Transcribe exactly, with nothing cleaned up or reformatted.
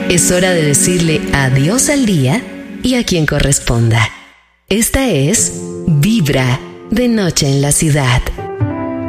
Es hora de decirle adiós al día y a quien corresponda. Esta es Vibra de Noche en la Ciudad.